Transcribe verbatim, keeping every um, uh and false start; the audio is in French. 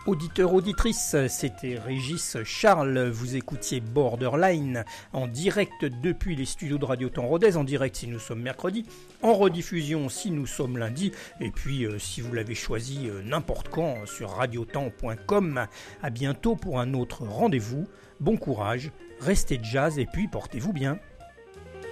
Auditeurs, auditrices, c'était Régis Charles, vous écoutiez Borderline en direct depuis les studios de Radio Temps Rodez, en direct si nous sommes mercredi, en rediffusion si nous sommes lundi, et puis euh, si vous l'avez choisi euh, n'importe quand sur radiotemps point com. À bientôt pour un autre rendez-vous, bon courage, restez jazz et puis portez-vous bien.